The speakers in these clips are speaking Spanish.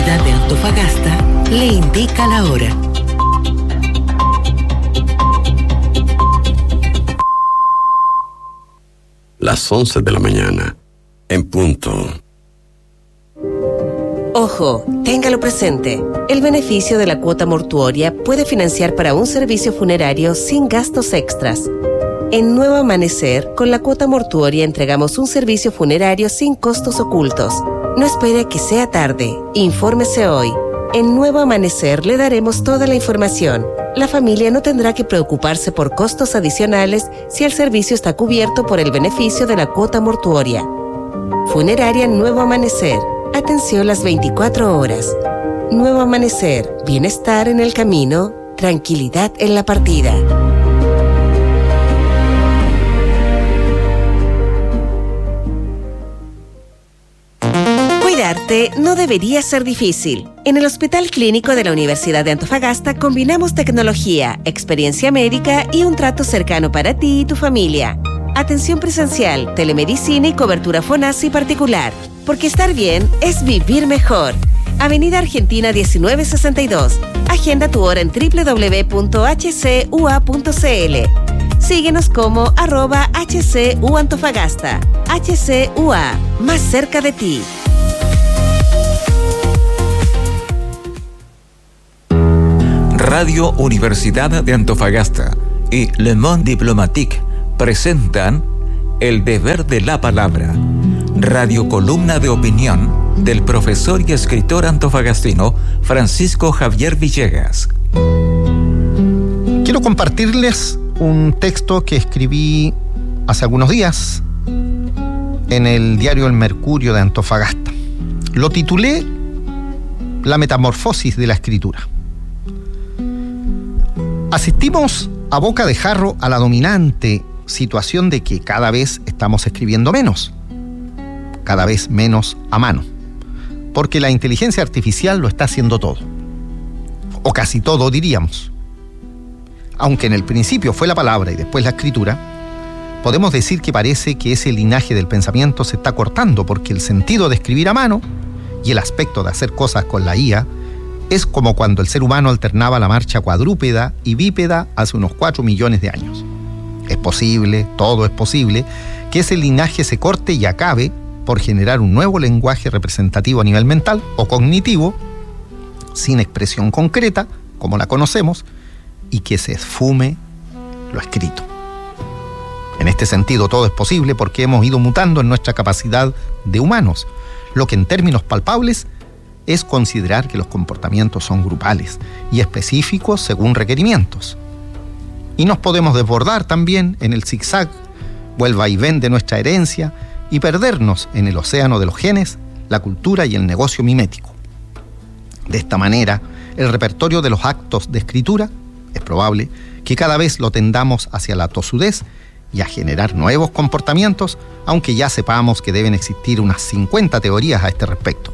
Universidad de Antofagasta le indica la hora. Las 11 de la mañana, en punto. Ojo, téngalo presente. El beneficio de la cuota mortuoria puede financiar para un servicio funerario sin gastos extras. En Nuevo Amanecer, con la cuota mortuoria entregamos un servicio funerario sin costos ocultos. No espere que sea tarde. Infórmese hoy. En Nuevo Amanecer le daremos toda la información. La familia no tendrá que preocuparse por costos adicionales si el servicio está cubierto por el beneficio de la cuota mortuoria. Funeraria Nuevo Amanecer. Atención las 24 horas. Nuevo Amanecer. Bienestar en el camino, tranquilidad en la partida. Cuidarte no debería ser difícil. En el Hospital Clínico de la Universidad de Antofagasta combinamos tecnología, experiencia médica y un trato cercano para ti y tu familia. Atención presencial, telemedicina y cobertura FONASI particular. Porque estar bien es vivir mejor. Avenida Argentina 1962. Agenda tu hora en www.hcua.cl. Síguenos como @HCUAntofagasta. HCUA, más cerca de ti. Radio Universidad de Antofagasta y Le Monde Diplomatique presentan El Deber de la Palabra, radiocolumna de opinión del profesor y escritor antofagastino Francisco Javier Villegas. Quiero compartirles un texto que escribí hace algunos días en el diario El Mercurio de Antofagasta. Lo titulé La metamorfosis de la escritura. Asistimos a boca de jarro a la dominante situación de que cada vez estamos escribiendo menos, cada vez menos a mano, porque la inteligencia artificial lo está haciendo todo, o casi todo diríamos. Aunque en el principio fue la palabra y después la escritura, podemos decir que parece que ese linaje del pensamiento se está cortando, porque el sentido de escribir a mano y el aspecto de hacer cosas con la IA es como cuando el ser humano alternaba la marcha cuadrúpeda y bípeda hace unos 4 millones de años. Es posible, todo es posible, que ese linaje se corte y acabe por generar un nuevo lenguaje representativo a nivel mental o cognitivo, sin expresión concreta, como la conocemos, y que se esfume lo escrito. En este sentido, todo es posible porque hemos ido mutando en nuestra capacidad de humanos, lo que en términos palpables es considerar que los comportamientos son grupales y específicos según requerimientos. Y nos podemos desbordar también en el zigzag o el vaivén de nuestra herencia y perdernos en el océano de los genes, la cultura y el negocio mimético. De esta manera, el repertorio de los actos de escritura es probable que cada vez lo tendamos hacia la tosudez y a generar nuevos comportamientos, aunque ya sepamos que deben existir unas 50 teorías a este respecto.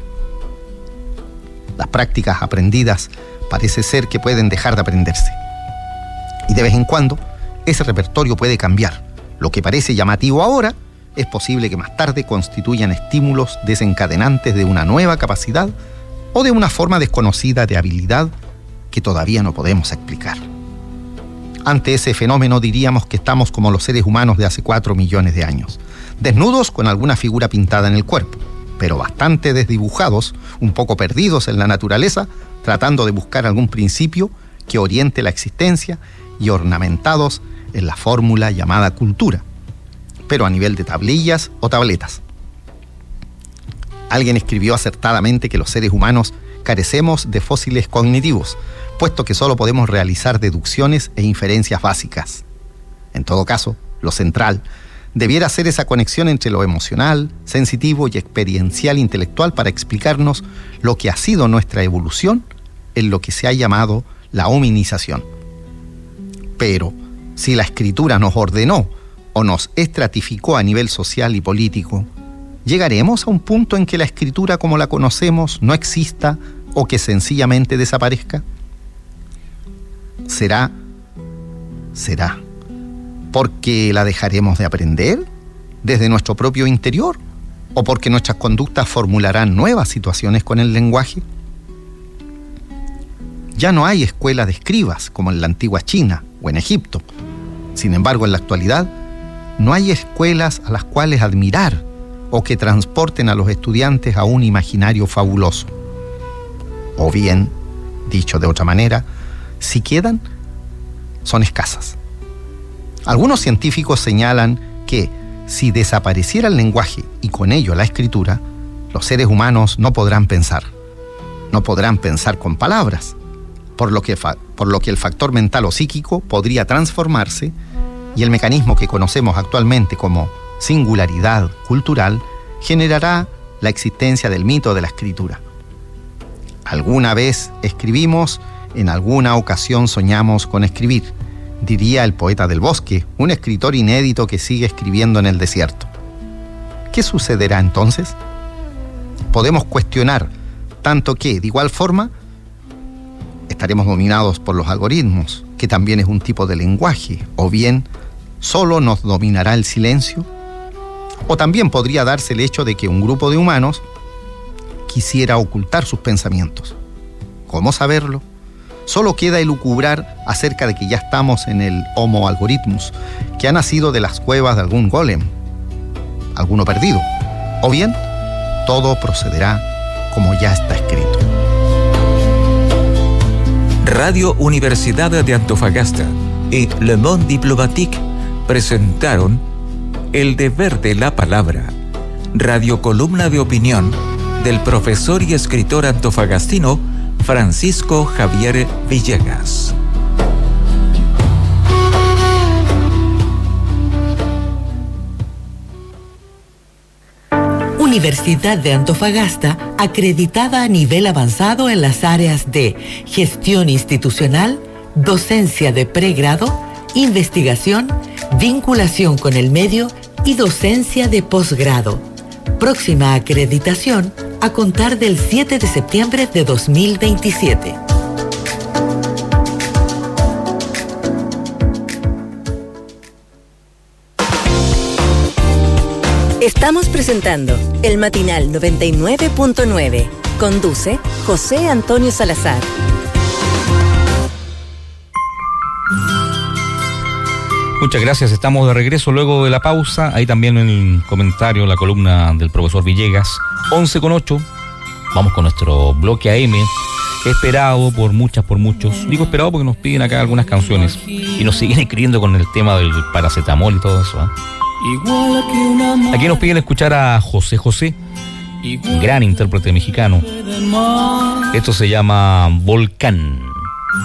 Las prácticas aprendidas parece ser que pueden dejar de aprenderse. Y de vez en cuando, ese repertorio puede cambiar. Lo que parece llamativo ahora, es posible que más tarde constituyan estímulos desencadenantes de una nueva capacidad o de una forma desconocida de habilidad que todavía no podemos explicar. Ante ese fenómeno diríamos que estamos como los seres humanos de hace 4 millones de años, desnudos con alguna figura pintada en el cuerpo, pero bastante desdibujados, un poco perdidos en la naturaleza, tratando de buscar algún principio que oriente la existencia y ornamentados en la fórmula llamada cultura, pero a nivel de tablillas o tabletas. Alguien escribió acertadamente que los seres humanos carecemos de fósiles cognitivos, puesto que solo podemos realizar deducciones e inferencias básicas. En todo caso, lo central debiera ser esa conexión entre lo emocional, sensitivo y experiencial intelectual para explicarnos lo que ha sido nuestra evolución en lo que se ha llamado la hominización. Pero, si la escritura nos ordenó o nos estratificó a nivel social y político, ¿llegaremos a un punto en que la escritura como la conocemos no exista o que sencillamente desaparezca? ¿Será porque la dejaremos de aprender desde nuestro propio interior o porque nuestras conductas formularán nuevas situaciones con el lenguaje? Ya no hay escuela de escribas como en la antigua China o en Egipto. Sin embargo, en la actualidad, no hay escuelas a las cuales admirar o que transporten a los estudiantes a un imaginario fabuloso. O bien, dicho de otra manera, si quedan, son escasas. Algunos científicos señalan que si desapareciera el lenguaje y con ello la escritura, los seres humanos no podrán pensar. No podrán pensar con palabras, por lo que el factor mental o psíquico podría transformarse y el mecanismo que conocemos actualmente como singularidad cultural generará la existencia del mito de la escritura. Alguna vez escribimos, en alguna ocasión soñamos con escribir, diría el poeta del bosque, un escritor inédito que sigue escribiendo en el desierto. ¿Qué sucederá entonces? Podemos cuestionar tanto que, de igual forma, estaremos dominados por los algoritmos, que también es un tipo de lenguaje, o bien solo nos dominará el silencio, o también podría darse el hecho de que un grupo de humanos quisiera ocultar sus pensamientos. ¿Cómo saberlo? Solo queda elucubrar acerca de que ya estamos en el Homo algorithmus, que ha nacido de las cuevas de algún golem, alguno perdido, o bien todo procederá como ya está escrito. Radio Universidad de Antofagasta y Le Monde Diplomatique presentaron El Deber de la Palabra, radiocolumna de opinión del profesor y escritor antofagastino Francisco Javier Villegas. Universidad de Antofagasta, acreditada a nivel avanzado en las áreas de gestión institucional, docencia de pregrado, investigación, vinculación con el medio y docencia de posgrado. Próxima acreditación a contar del 7 de septiembre de 2027. Estamos presentando el Matinal 99.9. Conduce José Antonio Salazar. Muchas gracias, estamos de regreso luego de la pausa. Ahí también en el comentario, la columna del profesor Villegas, 11:08. Vamos con nuestro bloque AM, esperado por muchos. Digo esperado porque nos piden acá algunas canciones y nos siguen escribiendo con el tema del paracetamol y todo eso, ¿eh? Aquí nos piden escuchar a José José, gran intérprete mexicano. Esto se llama Volcán.